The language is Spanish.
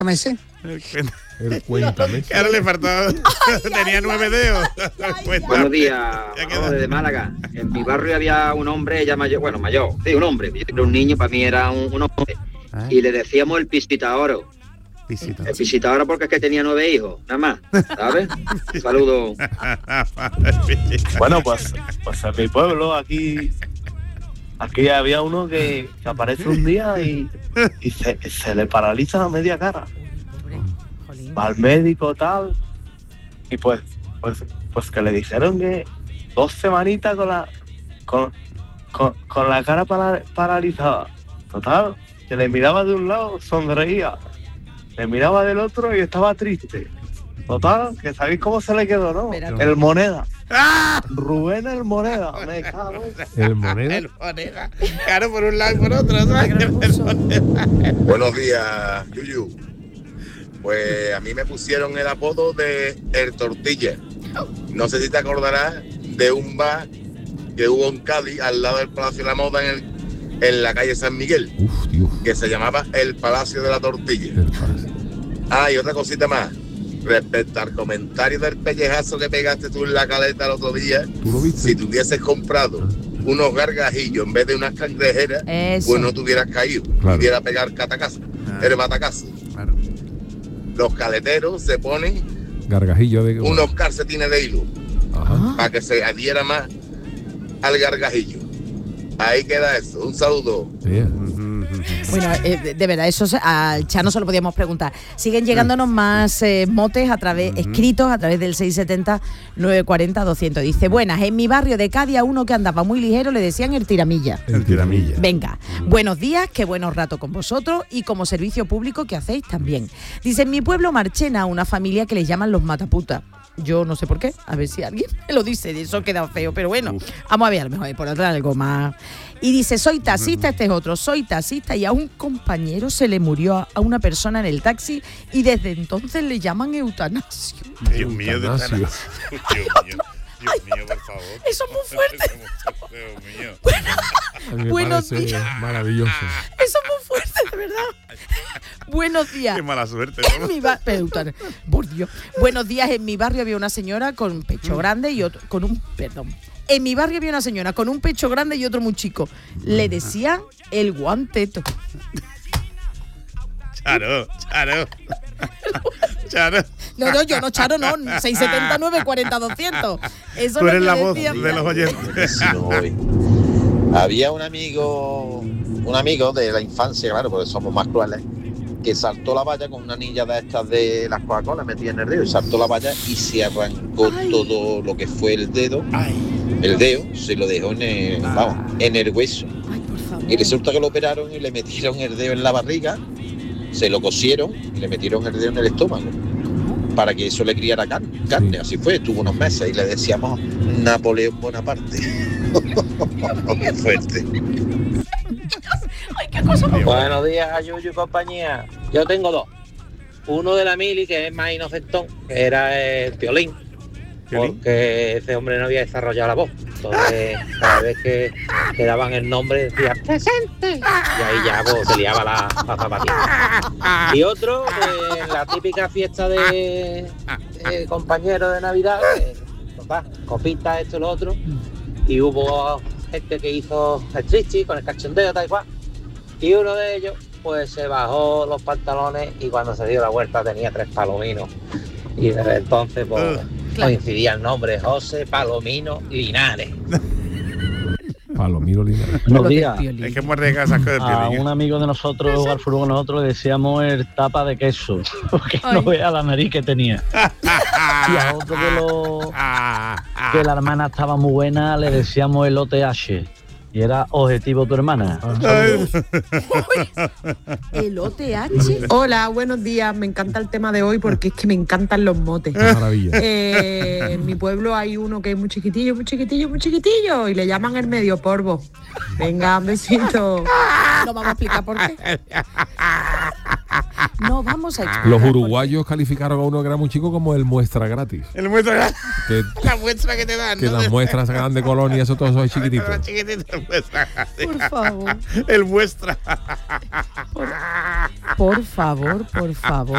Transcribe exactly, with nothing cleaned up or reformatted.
meses. El cuéntame. Que ahora le faltaba. Tenía ay, nueve ay, dedos. ay, Pues, Buenos días, Ya queda. vamos desde Málaga. En mi barrio había un hombre ya mayor, bueno, mayor, sí, un hombre. Yo era un niño, para mí era un, un hombre. Ay. Y le decíamos el pisitaoro. Visita. El pisitaoro porque es que tenía nueve hijos, nada más, ¿sabes? Saludos. Bueno, pues, pues en mi pueblo, aquí aquí había uno que, que aparece un día y, y se, se le paraliza la media cara. Va al médico, tal, y pues, pues, pues que le dijeron que dos semanitas con la con, con, con la cara para, paralizada. Total, que le miraba de un lado, sonreía, le miraba del otro y estaba triste. Total, que sabéis cómo se le quedó, ¿no? Verá El Moneda. Rubén el Moneda, me cago en... El moneda. El moneda. Claro, por un lado y por otro, ¿sabes? El moneda. Buenos días, Yuyu. Pues a mí me pusieron el apodo de El Tortilla. No sé si te acordarás de un bar que hubo en Cádiz, al lado del Palacio de la Moda, en, el, en la calle San Miguel, Uf, Dios. que se llamaba El Palacio de la Tortilla. El palacio. Ah, y otra cosita más. Respecto al comentario del pellejazo que pegaste tú en la caleta el otro día, ¿Tú lo viste? si tú hubieses comprado unos gargajillos en vez de unas cangrejeras, Eso. pues no te hubieras caído, Claro. pudiera pegar catacazo, Ah. el batacazo. Claro. Los caleteros se ponen Gargajillo de... unos calcetines de hilo Ajá. para que se adhiera más al gargajillo. Ahí queda eso. Un saludo. Yeah. Bueno, eh, de, de verdad, eso se- al Chano se lo podíamos preguntar. Siguen llegándonos más eh, motes a través, escritos a través del seis setenta, nueve cuarenta, doscientos. Dice, buenas, en mi barrio de Cádiz a uno que andaba muy ligero le decían el tiramilla. El tiramilla. Venga, buenos días, qué buenos ratos con vosotros y como servicio público que hacéis también. Dice, en mi pueblo Marchena, una familia que les llaman los mataputas. Yo no sé por qué, a ver si alguien me lo dice, eso queda feo, pero bueno, vamos a ver, a lo mejor hay por atrás algo más. Y dice, soy taxista, este es otro, soy taxista y a un compañero se le murió a, a una persona en el taxi y desde entonces le llaman eutanasio. Dios mío, de Eutanasio. Dios mío. Dios mío, por favor. Eso es muy fuerte. Dios mío. A mí me Buenos parece días. maravilloso. Eso es muy fuerte, de verdad. Buenos días. Qué mala suerte, En ¿no? mi ba- pero, eutan- por Dios. Buenos días, en mi barrio había una señora con pecho grande y otro con un perdón. En mi barrio había una señora con un pecho grande y otro muy chico. Le decían el guanteto. Charo, Charo. Charo. No, no, yo no, Charo, no. seis setenta, nueve cuarenta, doscientos. Eso Tú es eres lo la que voz decía. de los oyentes. Sí, no voy. Había un amigo, un amigo de la infancia, claro, porque somos más crueles, que saltó la valla con una anilla de estas de las Coca-Cola, metía en el dedo y saltó la valla y se arrancó Ay. todo lo que fue el dedo, Ay. el dedo, se lo dejó en el, vamos, en el hueso. Ay, por favor. Y resulta que lo operaron y le metieron el dedo en la barriga, se lo cosieron y le metieron el dedo en el estómago para que eso le criara carne, carne. Así fue, estuvo unos meses y le decíamos Napoleón Bonaparte. Qué fuerte. Ay, qué cosa más. Buenos días, Yuyu y compañía. Yo tengo dos. Uno de la Mili, que es más inocentón, que era el Piolín, ¿Piolín? porque ese hombre no había desarrollado la voz. Entonces, cada vez que, que daban el nombre, decía ¡presente! Y ahí ya pues, se liaba la, la zapatilla. Y otro, eh, en la típica fiesta de, de compañeros de Navidad, que, total, copita, esto y lo otro, y hubo gente que hizo el trichi con el cachondeo, tal y cual. Y uno de ellos, pues se bajó los pantalones y cuando se dio la vuelta tenía tres palominos. Y desde entonces, pues, Claro. coincidía el nombre, José Palomino Linares. Palomiro Linares. Lo Buenos del días. Piolín. Es que muerde de casasco de A Piolín. un amigo de nosotros, al furgón nosotros, le decíamos el tapa de queso, porque Ay. no vea la nariz que tenía. Y a otro que, lo, Ah, ah. que la hermana estaba muy buena, le decíamos el O T H. Y era objetivo tu hermana. El O T H. Hola, buenos días. Me encanta el tema de hoy porque es que me encantan los motes. Qué maravilla. Eh, en mi pueblo hay uno que es muy chiquitillo, muy chiquitillo, muy chiquitillo y le llaman el medio polvo. Venga, un besito. No vamos a explicar por qué. No vamos a explicar. Los por qué. uruguayos calificaron a uno que era muy chico como el muestra gratis. El muestra, Que, la muestra que te dan. que ¿no? las muestras sacan de colonia, eso todo eso es chiquitito. Más chiquitito, el muestra. Por favor. El muestra. Por favor, por favor.